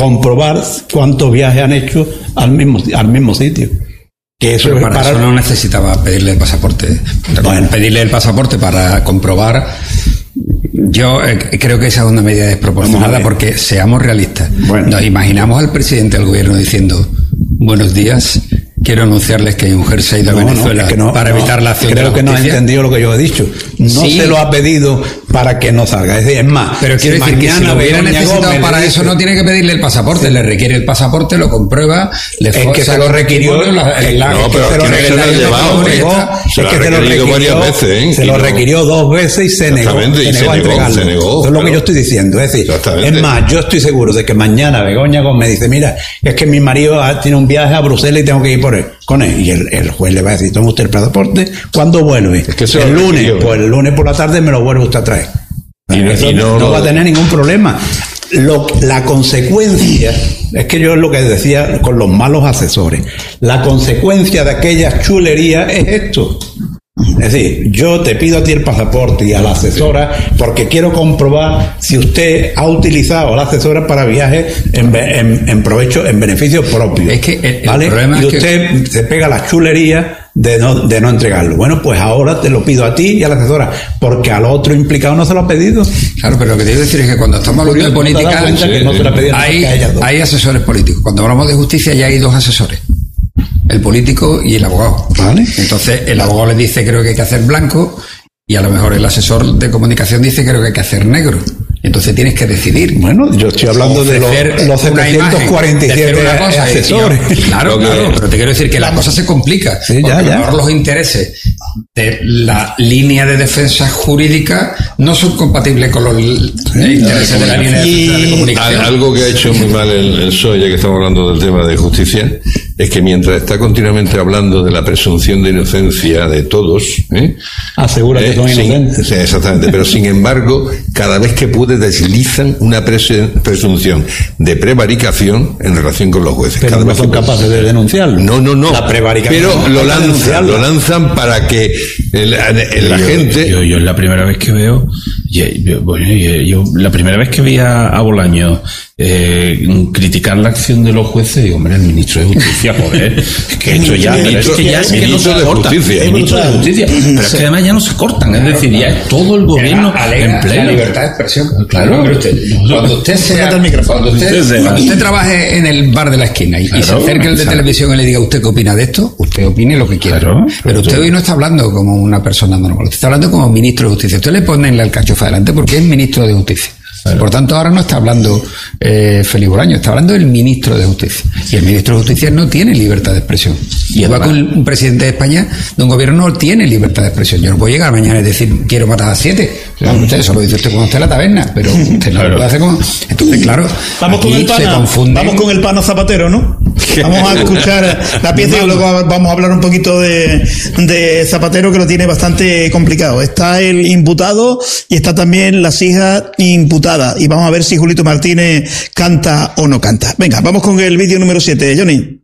comprobar cuántos viajes han hecho al mismo sitio. Que eso pero para eso no necesitaba pedirle el pasaporte. Bueno. Pedirle el pasaporte para comprobar. Yo creo que esa es una medida desproporcionada porque seamos realistas. Bueno. Nos imaginamos al presidente del gobierno diciendo: buenos días, quiero anunciarles que mi mujer se ha ido a Venezuela para evitar la acción de la justicia. Creo que no ha entendido lo que yo he dicho. No se lo ha pedido para que no salga. Es decir, es más, pero quiero decir que si lo hubiera necesitado para eso, no tiene que pedirle el pasaporte. Le requiere el pasaporte, lo comprueba, le es que se lo requirió. Se lo requirió 2 veces y se negó a entregarlo. Eso es lo que yo estoy diciendo. Es decir, es más, yo estoy seguro de que mañana Begoña Gómez dice: mira, es que mi marido tiene un viaje a Bruselas y tengo que ir con él. Y el juez le va a decir: toma usted el pasaporte, ¿cuándo vuelve? Es que el lunes. Pues el lunes por la tarde me lo vuelve usted a traer. No va a tener ningún problema. La consecuencia, es que yo es lo que decía con los malos asesores, la consecuencia de aquellas chulerías es esto. Es decir, yo te pido a ti el pasaporte y a la asesora porque quiero comprobar si usted ha utilizado a la asesora para viajes en provecho, en beneficio propio. Es que el ¿vale? problema y es usted se pega la chulería de no entregarlo. Bueno, pues ahora te lo pido a ti y a la asesora, porque al otro implicado no se lo ha pedido. Claro, pero lo que te quiero decir es que cuando estamos hablando de política hay asesores políticos. Cuando hablamos de justicia ya hay 2 asesores: el político y el abogado. ¿Vale? Entonces el abogado le dice: creo que hay que hacer blanco, y a lo mejor el asesor de comunicación dice: creo que hay que hacer negro. Entonces tienes que decidir. Bueno, yo estoy hablando de los 747 asesores. Claro, pero te quiero decir que la cosa se complica. Sí, porque a lo mejor los intereses de la línea de defensa jurídica no son compatibles con los intereses de la línea de defensa de comunicación. Algo que ha hecho muy mal el PSOE, ya que estamos hablando del tema de justicia, es que mientras está continuamente hablando de la presunción de inocencia de todos, asegura que son inocentes. Sí, exactamente, pero sin embargo, cada vez que puede deslizan una presunción de prevaricación en relación con los jueces. Pero cada no vez son capaces de denunciarlo. No. La prevaricación. Pero lo lanzan para que la gente... Yo es la primera vez que veo... Yo la primera vez que vi a Bolaño criticar la acción de los jueces, digo: hombre, el ministro de Justicia, joder, es que esto ya, es que no se corta. El ministro de Justicia, pero es que además ya no se cortan, es decir, ya es todo el gobierno en pleno. La libertad de expresión. Claro. Cuando usted trabaje en el bar de la esquina y se acerque el de televisión y le diga: ¿usted qué opina de esto? Usted opine lo que quiera. Pero usted hoy no está hablando como una persona normal, usted está hablando como ministro de Justicia. Usted le pone en la alcachofa adelante porque es ministro de Justicia. Por tanto, ahora no está hablando Félix Bolaño, está hablando el ministro de Justicia. Y el ministro de Justicia no tiene libertad de expresión. Y igual con un presidente de España, de un gobierno, no tiene libertad de expresión. Yo no puedo llegar mañana y decir: quiero matar a 7. Usted eso lo dice usted cuando esté en la taberna, pero usted no lo puede hacer como... Entonces, claro, vamos con el pana Zapatero, ¿no? Vamos a escuchar la pieza y luego vamos a hablar un poquito de Zapatero, que lo tiene bastante complicado. Está el imputado y está también las hijas imputadas. Y vamos a ver si Julito Martínez canta o no canta. Venga, vamos con el vídeo número 7, Johnny.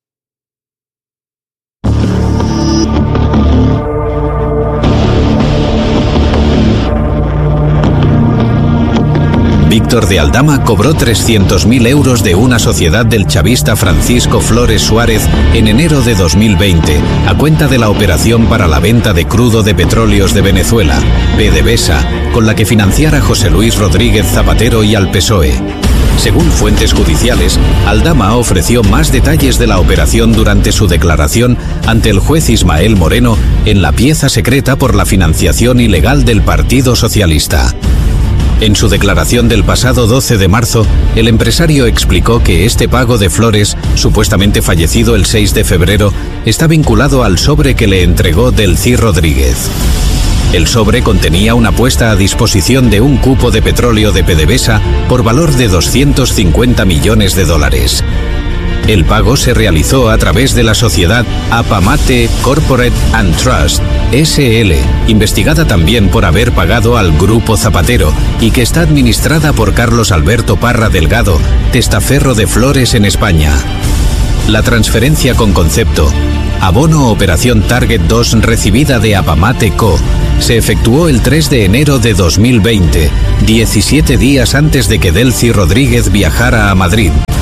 Víctor de Aldama cobró 300.000 euros de una sociedad del chavista Francisco Flores Suárez en enero de 2020, a cuenta de la operación para la venta de crudo de petróleos de Venezuela, PDVSA, con la que financiara José Luis Rodríguez Zapatero y al PSOE. Según fuentes judiciales, Aldama ofreció más detalles de la operación durante su declaración ante el juez Ismael Moreno en la pieza secreta por la financiación ilegal del Partido Socialista. En su declaración del pasado 12 de marzo, el empresario explicó que este pago de Flores, supuestamente fallecido el 6 de febrero, está vinculado al sobre que le entregó Delcy Rodríguez. El sobre contenía una puesta a disposición de un cupo de petróleo de PDVSA por valor de $250 millones. El pago se realizó a través de la sociedad Apamate Corporate and Trust, SL, investigada también por haber pagado al Grupo Zapatero y que está administrada por Carlos Alberto Parra Delgado, testaferro de Flores en España. La transferencia con concepto Abono Operación Target 2 recibida de Apamate Co. se efectuó el 3 de enero de 2020, 17 días antes de que Delcy Rodríguez viajara a Madrid.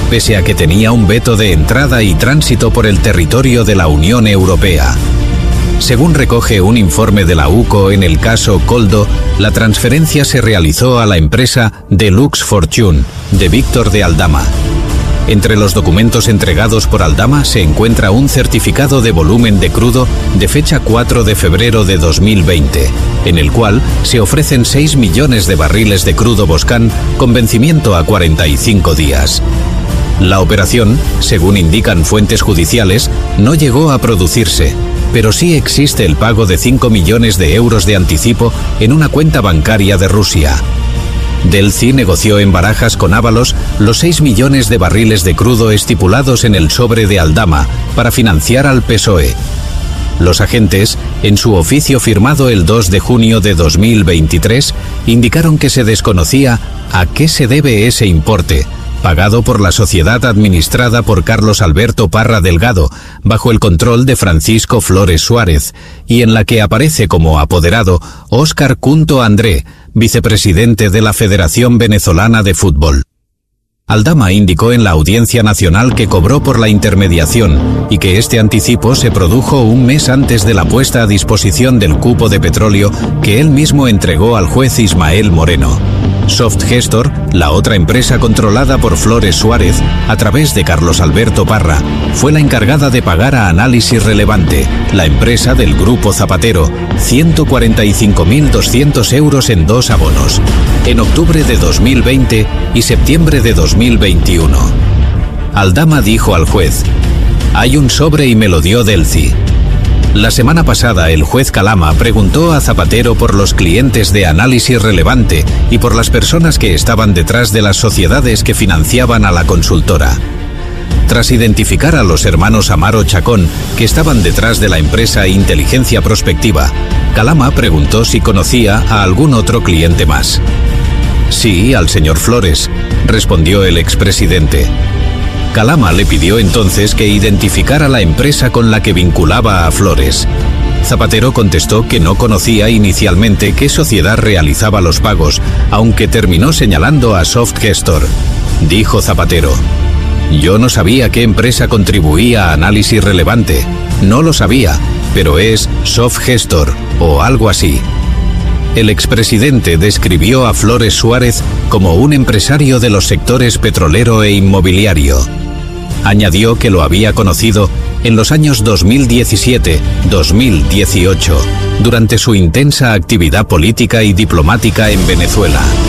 pese a que tenía un veto de entrada y tránsito por el territorio de la Unión Europea. Según recoge un informe de la UCO en el caso Coldo, la transferencia se realizó a la empresa Deluxe Fortune, de Víctor de Aldama. Entre los documentos entregados por Aldama se encuentra un certificado de volumen de crudo de fecha 4 de febrero de 2020, en el cual se ofrecen 6 millones de barriles de crudo Boscan con vencimiento a 45 días. La operación, según indican fuentes judiciales, no llegó a producirse, pero sí existe el pago de 5 millones de euros de anticipo en una cuenta bancaria de Rusia. Delcy negoció en Barajas con Ábalos los 6 millones de barriles de crudo estipulados en el sobre de Aldama para financiar al PSOE. Los agentes, en su oficio firmado el 2 de junio de 2023, indicaron que se desconocía a qué se debe ese importe, pagado por la sociedad administrada por Carlos Alberto Parra Delgado, bajo el control de Francisco Flores Suárez, y en la que aparece como apoderado Óscar Cunto André, vicepresidente de la Federación Venezolana de Fútbol. Aldama indicó en la Audiencia Nacional que cobró por la intermediación y que este anticipo se produjo un mes antes de la puesta a disposición del cupo de petróleo que él mismo entregó al juez Ismael Moreno. Softgestor, la otra empresa controlada por Flores Suárez, a través de Carlos Alberto Parra, fue la encargada de pagar a Análisis Relevante, la empresa del Grupo Zapatero, 145.200 euros en 2 abonos, en octubre de 2020 y septiembre de 2021. Aldama dijo al juez: «Hay un sobre y me lo dio Delcy». La semana pasada, el juez Calama preguntó a Zapatero por los clientes de Análisis Relevante y por las personas que estaban detrás de las sociedades que financiaban a la consultora. Tras identificar a los hermanos Amaro Chacón, que estaban detrás de la empresa Inteligencia Prospectiva, Calama preguntó si conocía a algún otro cliente más. «Sí, al señor Flores», respondió el expresidente. Calama le pidió entonces que identificara la empresa con la que vinculaba a Flores. Zapatero contestó que no conocía inicialmente qué sociedad realizaba los pagos, aunque terminó señalando a Softgestor. Dijo Zapatero: «Yo no sabía qué empresa contribuía a Análisis Relevante. No lo sabía, pero es Softgestor o algo así». El expresidente describió a Flores Suárez como un empresario de los sectores petrolero e inmobiliario. Añadió que lo había conocido en los años 2017-2018, durante su intensa actividad política y diplomática en Venezuela.